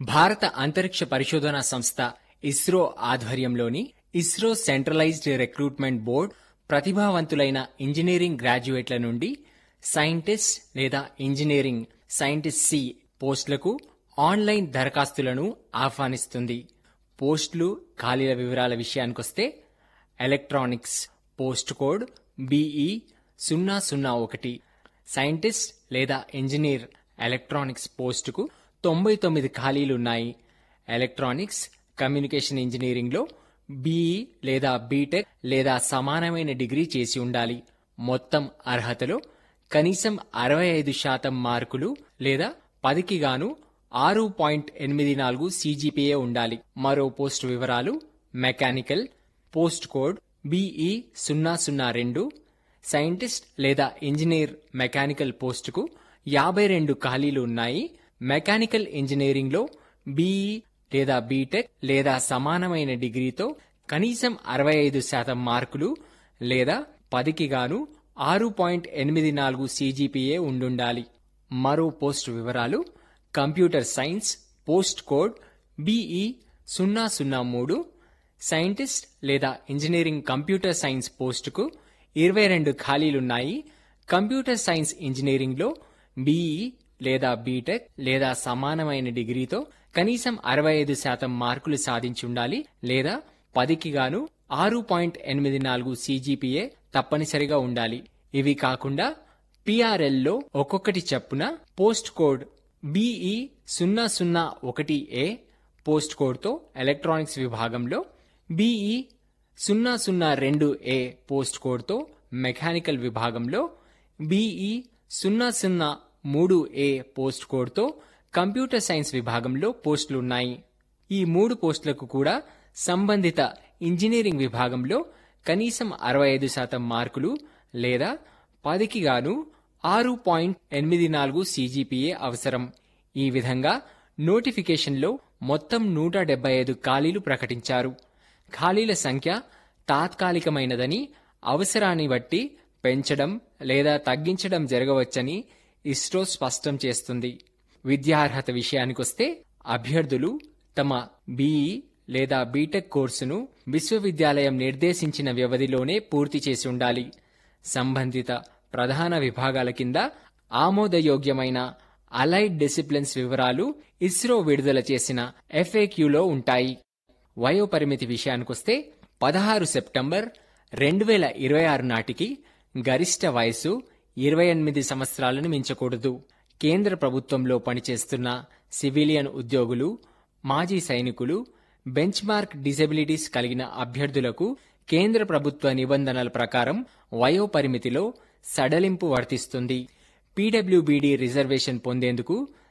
భారత అంతరిక్ష పరిశోధనా సంస్థ ఇస్రో ఆధ్వర్యంలోని ఇస్రో సెంట్రలైజ్డ్ రిక్రూట్మెంట్ బోర్డ్ ప్రతిభావంతులైన ఇంజనీరింగ్ గ్రాడ్యుయేట్ల నుండి సైంటిస్ట్ లేదా ఇంజనీరింగ్ సైంటిస్ట్ సి పోస్టులకు ఆన్లైన్ దరఖాస్తులను ఆహ్వానిస్తుంది. పోస్టులు ఖాళీల వివరాల విషయానికొస్తే electronics post code BE 001, scientist లేదా ఇంజనీర్ ఎలక్ట్రానిక్స్ పోస్టుకు 99 ఖాళీలున్నాయి. ఎలక్ట్రానిక్స్ కమ్యూనికేషన్ ఇంజనీరింగ్లో BE లేదా బీటెక్ లేదా సమానమైన డిగ్రీ చేసి ఉండాలి. మొత్తం అర్హతలో కనీసం 65% మార్కులు లేదా 10కి గాను 6.84 CGPA ఉండాలి. మరో పోస్టు వివరాలు mechanical post code BE 002, scientist లేదా ఇంజనీర్ మెకానికల్ పోస్టుకు 52 ఖాళీలు ఉన్నాయి. మెకానికల్ ఇంజనీరింగ్లో BE లేదా బీటెక్ లేదా సమానమైన డిగ్రీతో కనీసం 65% మార్కులు లేదా 10కి గాను 6.84 CGPA ఉండుండాలి. మరో పోస్టు వివరాలు computer science post code BE 003, scientist లేదా ఇంజనీరింగ్ కంప్యూటర్ సైన్స్ పోస్టుకు 22 ఖాళీలున్నాయి. కంప్యూటర్ సైన్స్ ఇంజనీరింగ్లో BE లేదా బీటెక్ లేదా సమానమైన డిగ్రీతో కనీసం 65% మార్కులు సాధించి ఉండాలి లేదా 10కి గాను 6.84 CGPA తప్పనిసరిగా ఉండాలి. ఇవి కాకుండా PRLలో ఒక్కొక్కటి చప్పున post code BE 001A post కోడ్తో ఎలక్ట్రానిక్స్ విభాగంలో, BE 002A పోస్ట్ కోడ్తో మెకానికల్ విభాగంలో, BE 003A పోస్ట్ కోడ్తో కంప్యూటర్ సైన్స్ విభాగంలో పోస్టులున్నాయి. ఈ 3 పోస్టులకు కూడా సంబంధిత ఇంజనీరింగ్ విభాగంలో కనీసం 65% మార్కులు లేదా 10కి గాను 6.84 CGPA అవసరం. ఈ విధంగా నోటిఫికేషన్లో మొత్తం 175 ఖాళీలు ప్రకటించారు. ఖాళీల సంఖ్య తాత్కాలికమైనదని, అవసరాన్ని బట్టి పెంచడం లేదా తగ్గించడం జరగవచ్చని ఇస్రో స్పష్టం చేస్తుంది. విద్యార్హత విషయానికొస్తే అభ్యర్థులు తమ BE లేదా బీటెక్ కోర్సును విశ్వవిద్యాలయం నిర్దేశించిన వ్యవధిలోనే పూర్తి చేసి ఉండాలి. సంబంధిత ప్రధాన విభాగాల కింద ఆమోదయోగ్యమైన అలైడ్ డిసిప్లిన్స్ వివరాలు ఇస్రో విడుదల చేసిన FAQలో ఉంటాయి. వయోపరిమితి విషయానికొస్తే 16 సెప్టెంబర్ 2026 నాటికి గరిష్ట వయసు 28 సంవత్సరాలను మించకూడదు. కేంద్ర ప్రభుత్వంలో పనిచేస్తున్న సివిలియన్ ఉద్యోగులు, మాజీ సైనికులు, బెంచ్ మార్క్ డిజబిలిటీస్ కలిగిన అభ్యర్థులకు కేంద్ర ప్రభుత్వ నిబంధనల ప్రకారం వయోపరిమితిలో సడలింపు వర్తిస్తుంది. PWBD రిజర్వేషన్ పొందేందుకు